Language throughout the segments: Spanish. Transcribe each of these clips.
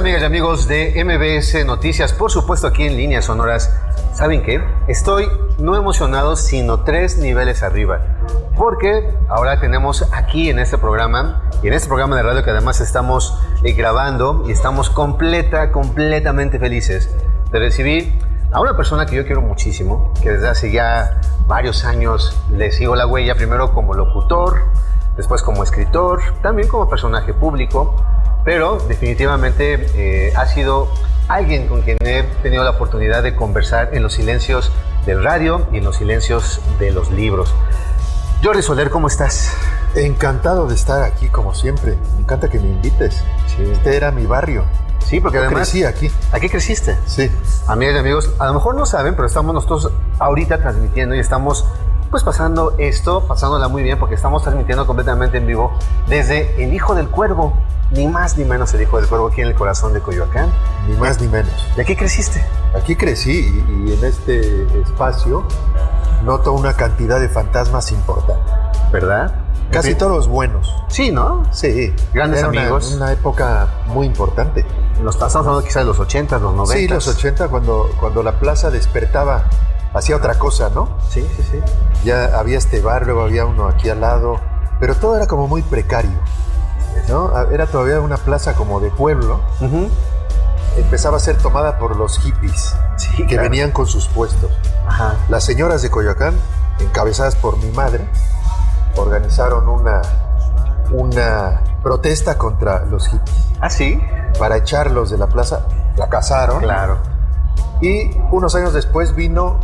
amigas y amigos de MBS Noticias? Por supuesto, aquí en Líneas Sonoras. ¿Saben qué? Estoy no emocionado, sino 3 niveles arriba. Porque ahora tenemos aquí en este programa, y en este programa de radio que además estamos grabando, y estamos completamente felices de recibir a una persona que yo quiero muchísimo, que desde hace ya varios años le sigo la huella, primero como locutor, después como escritor, también como personaje público, pero definitivamente ha sido alguien con quien he tenido la oportunidad de conversar en los silencios del radio y en los silencios de los libros. Jordi Soler, ¿cómo estás? Encantado de estar aquí, como siempre. Me encanta que me invites. Sí. Este era mi barrio. Sí, porque además... crecí aquí. ¿Aquí creciste? Sí. Amigas y amigos, a lo mejor no saben, pero estamos nosotros ahorita transmitiendo y estamos pues pasándola muy bien, porque estamos transmitiendo completamente en vivo desde el Hijo del Cuervo, ni más ni menos el Hijo del Cuervo, aquí en el corazón de Coyoacán. Ni más ni menos. ¿De aquí creciste? Aquí crecí y en este espacio noto una cantidad de fantasmas importante. ¿Verdad? Casi todos buenos. Sí, ¿no? Sí. Grandes Era amigos. Una época muy importante. Estamos hablando quizás de los 80, los 90. Sí, los 80, cuando la plaza despertaba, hacía otra cosa, ¿no? Sí. Ya había este bar, luego había uno aquí al lado, pero todo era como muy precario, ¿no? Era todavía una plaza como de pueblo. Uh-huh. Empezaba a ser tomada por los hippies, Sí, que claro. venían con sus puestos. Ajá. Las señoras de Coyoacán, encabezadas por mi madre, organizaron una protesta contra los hippies. ¿Ah, sí? Para echarlos de la plaza. La cazaron. Claro. Y unos años después vino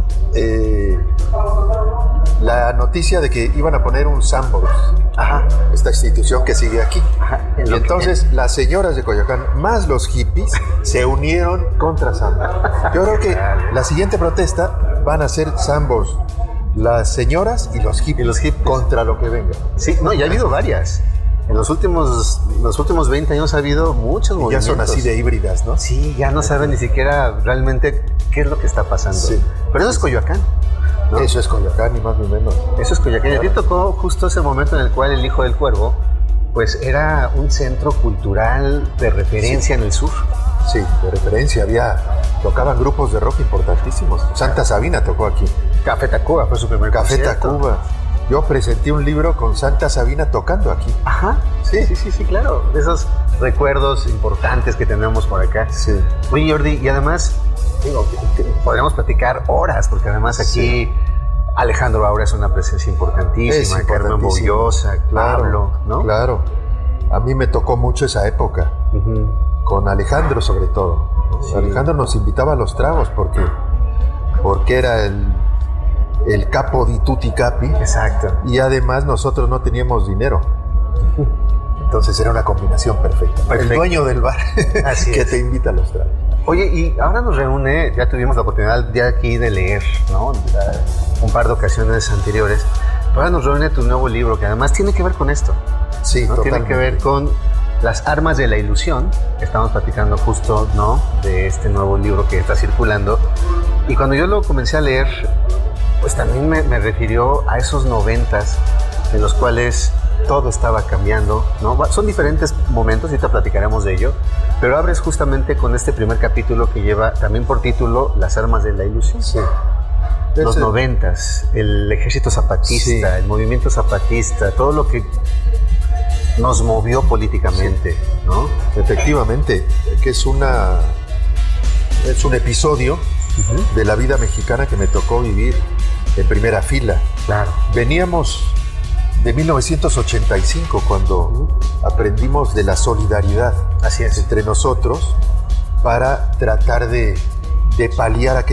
la noticia de que iban a poner un Sanborns. Ajá. Esta institución que sigue aquí. Ajá. Y entonces las señoras de Coyoacán, más los hippies, se unieron contra Sanborns. Yo creo que la siguiente protesta van a ser Sanborns, las señoras y los hippies, contra lo que venga. Sí, no, ya ha habido varias. En los últimos 20 años ha habido muchos Y ya movimientos. son así de híbridas, ¿no? Sí, ya no saben ni siquiera realmente qué es lo que está pasando. Sí. Pero eso es Coyoacán, ¿no? Eso es Coyoacán, ni más ni menos. Eso es Coyoacán. Y a ti tocó justo ese momento en el cual el Hijo del Cuervo, pues era un centro cultural de referencia en el sur. Sí, de referencia. Tocaban grupos de rock importantísimos. Santa Sabina tocó aquí. Café Tacuba fue su primer Café concierto. Tacuba. Yo presenté un libro con Santa Sabina tocando aquí. Ajá, sí, claro. Esos recuerdos importantes que tenemos por acá. Sí. Oye, Jordi, y además, digo, podríamos platicar horas, porque además aquí Sí. Alejandro Aura es una presencia importantísima, Carmen Bollosa, Pablo, ¿no? Claro. A mí me tocó mucho esa época, Uh-huh. con Alejandro sobre todo, ¿no? Sí. Alejandro nos invitaba a los tragos porque era el capo di tutti capi. Exacto. Y además nosotros no teníamos dinero. Entonces era una combinación perfecta. Perfecto. El dueño del bar Así que es. te invita a los tragos. Oye, y ahora nos reúne, ya tuvimos la oportunidad de aquí de leer, ¿no? Un par de ocasiones anteriores. Ahora nos reúne tu nuevo libro, que además tiene que ver con esto. Sí, ¿no? totalmente. Tiene que ver con las armas de la ilusión. Estamos platicando justo, ¿no?, de este nuevo libro que está circulando. Y cuando yo lo comencé a leer, pues también me refirió a esos 90s en los cuales todo estaba cambiando, ¿no? Son diferentes momentos, ahorita platicaremos de ello, pero abres justamente con este primer capítulo que lleva también por título Las armas de la ilusión. Sí. Los 90s, el ejército zapatista, Sí. el movimiento zapatista, todo lo que nos movió políticamente, ¿no? Efectivamente, que es un episodio de la vida mexicana que me tocó vivir en primera fila. Claro. Veníamos de 1985, cuando aprendimos de la solidaridad Así es. entre nosotros para tratar de paliar aquellos